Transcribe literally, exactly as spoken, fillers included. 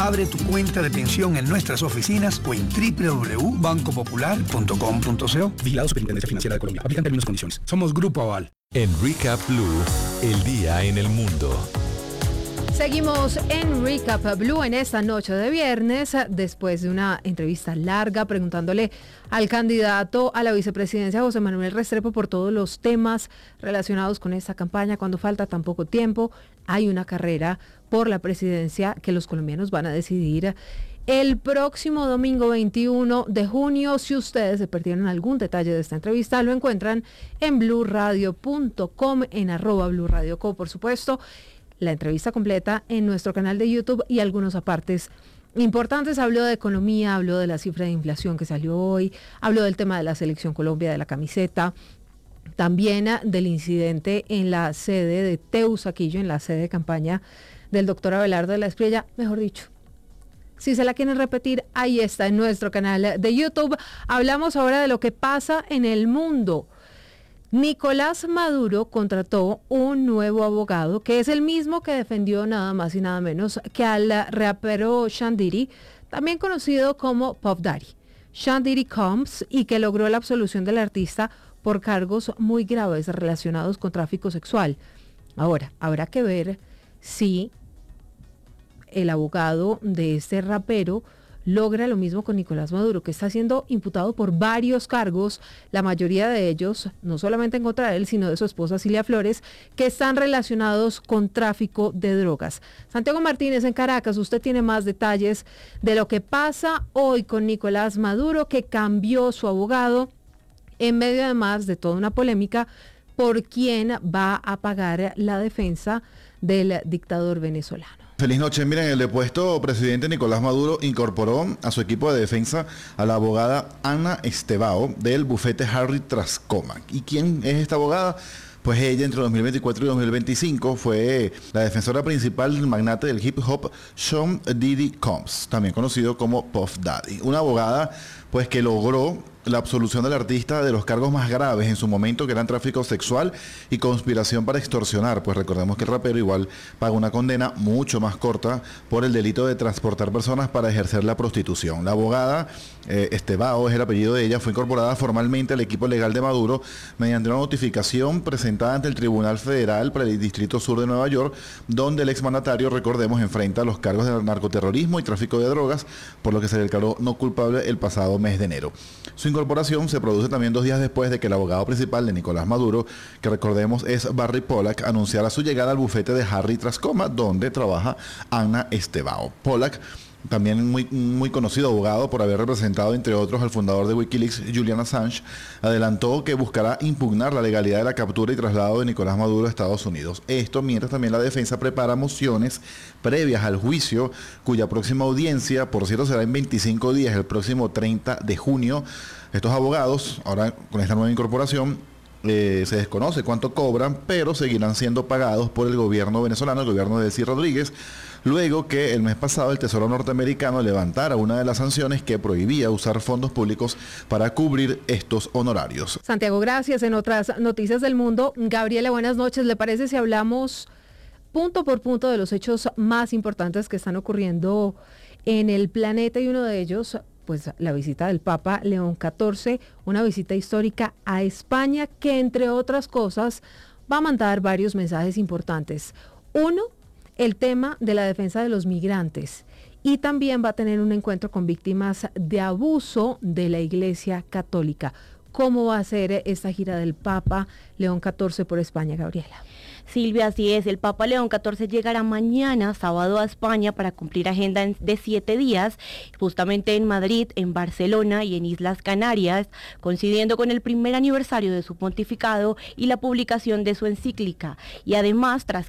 Abre tu cuenta de pensión en nuestras oficinas o en doble u doble u doble u punto banco popular punto com punto co. Vigilado Superintendencia Financiera de Colombia. Aplican términos y condiciones. Somos Grupo Aval. En Recap Blue, el día en el mundo. Seguimos en Recap Blue en esta noche de viernes, después de una entrevista larga preguntándole al candidato a la vicepresidencia José Manuel Restrepo por todos los temas relacionados con esta campaña. Cuando falta tan poco tiempo, hay una carrera por la presidencia que los colombianos van a decidir el próximo domingo veintiuno de junio. Si ustedes se perdieron algún detalle de esta entrevista, lo encuentran en blue radio punto com, en arroba blue radio co, por supuesto. La entrevista completa en nuestro canal de YouTube y algunos apartes importantes. Habló de economía, habló de la cifra de inflación que salió hoy, habló del tema de la Selección Colombia, de la camiseta, también del incidente en la sede de Teusaquillo, en la sede de campaña del doctor Abelardo de la Espriella, mejor dicho. Si se la quieren repetir, ahí está en nuestro canal de YouTube. Hablamos ahora de lo que pasa en el mundo. Nicolás Maduro contrató un nuevo abogado, que es el mismo que defendió nada más y nada menos que al rapero Sean Diddy, también conocido como Puff Daddy, Sean Diddy Combs, y que logró la absolución del artista por cargos muy graves relacionados con tráfico sexual. Ahora, habrá que ver si el abogado de este rapero logra lo mismo con Nicolás Maduro, que está siendo imputado por varios cargos, la mayoría de ellos, no solamente en contra de él, sino de su esposa Cilia Flores, que están relacionados con tráfico de drogas. Santiago Martínez en Caracas, usted tiene más detalles de lo que pasa hoy con Nicolás Maduro, que cambió su abogado en medio además de toda una polémica por quién va a pagar la defensa del dictador venezolano. Feliz noche. Miren, el depuesto presidente Nicolás Maduro incorporó a su equipo de defensa a la abogada Ana Estebao del bufete Harry Trascoma. ¿Y quién es esta abogada? Pues ella entre dos mil veinticuatro y dos mil veinticinco fue la defensora principal del magnate del hip hop Sean Diddy Combs, también conocido como Puff Daddy. Una abogada pues que logró la absolución del artista de los cargos más graves en su momento, que eran tráfico sexual y conspiración para extorsionar. Pues recordemos que el rapero igual paga una condena mucho más corta por el delito de transportar personas para ejercer la prostitución. La abogada eh, Estebao, es el apellido de ella, fue incorporada formalmente al equipo legal de Maduro mediante una notificación presentada ante el Tribunal Federal para el Distrito Sur de Nueva York, donde el exmandatario, recordemos, enfrenta los cargos de narcoterrorismo y tráfico de drogas, por lo que se le declaró no culpable el pasado mes de enero. Su incorporación se produce también dos días después de que el abogado principal de Nicolás Maduro, que recordemos es Barry Pollack, anunciara su llegada al bufete de Harry Trascoma, donde trabaja Ana Estebao. Pollack, también muy, muy conocido abogado por haber representado, entre otros, al fundador de Wikileaks, Julian Assange, adelantó que buscará impugnar la legalidad de la captura y traslado de Nicolás Maduro a Estados Unidos. Esto mientras también la defensa prepara mociones previas al juicio, cuya próxima audiencia, por cierto, será en veinticinco días, el próximo treinta de junio. Estos abogados, ahora con esta nueva incorporación, Eh, se desconoce cuánto cobran, pero seguirán siendo pagados por el gobierno venezolano, el gobierno de Delcy Rodríguez, luego que el mes pasado el Tesoro norteamericano levantara una de las sanciones que prohibía usar fondos públicos para cubrir estos honorarios. Santiago, gracias. En otras noticias del mundo, Gabriela, buenas noches. ¿Le parece si hablamos punto por punto de los hechos más importantes que están ocurriendo en el planeta? Y uno de ellos, pues la visita del Papa León catorce, una visita histórica a España que, entre otras cosas, va a mandar varios mensajes importantes. Uno, el tema de la defensa de los migrantes, y también va a tener un encuentro con víctimas de abuso de la Iglesia Católica. ¿Cómo va a ser esta gira del Papa León catorce por España, Gabriela? Silvia, así es. El Papa León catorce llegará mañana, sábado, a España para cumplir agenda de siete días, justamente en Madrid, en Barcelona y en Islas Canarias, coincidiendo con el primer aniversario de su pontificado y la publicación de su encíclica. Y además, tras